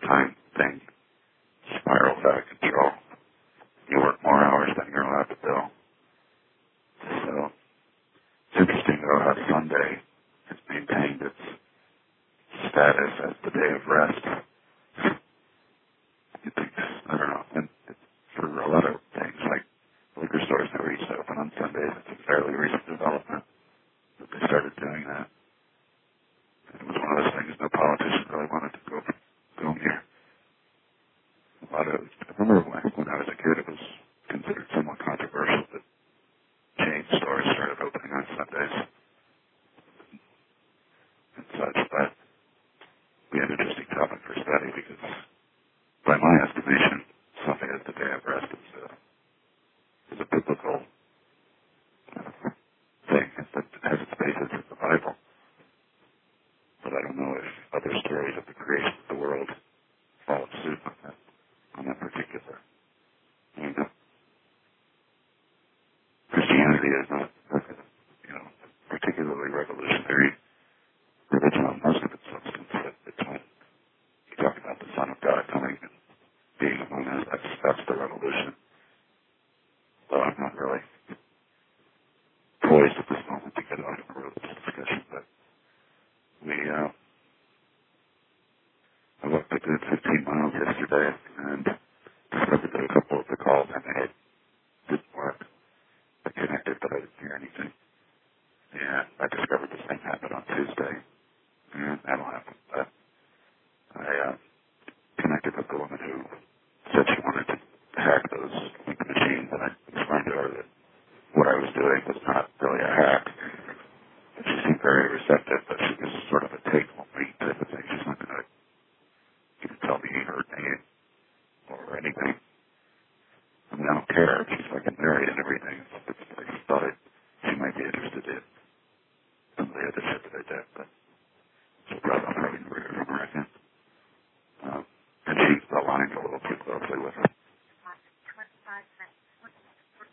time thing spirals out of control. You work more hours than you're allowed to bill. So it's interesting, though, how Sunday has maintained its status as the day of rest. You think, I don't know, and it's for a lot of things, like liquor stores never used to open on Sundays. It's a fairly recent development that they started doing that. It was one of those things no politician really wanted to go near. I remember when I was a kid, it was considered somewhat controversial that chain stores started opening on Sundays and such, but we had an interesting topic for study because, by my estimation, Sunday as the day of rest is a biblical thing that has its basis in the Bible. But I don't know if other stories of the creation of the world follow suit on that particular. I mean, Christianity is not, particularly revolutionary religion on most of its substance. But it's when you talk about the Son of God coming and being among us, that's the revolution. Though I'm not really poised at this moment to get on a religious discussion, but I walked a good 15 miles yesterday and discovered that a couple of the calls I made didn't work. I connected, but I didn't hear anything. And I discovered the same happened on Tuesday. And that'll happen. But I connected with the woman who said she wanted to hack those link machines, and I explained to her that what I was doing was not really a hack. And she seemed very receptive, but she was sort of a take-home type of thing. She's not going to tell me her name or anything. I mean, I don't care. She's fucking married and everything. I just thought she might be interested in some of the other shit that I did, but it's a problem.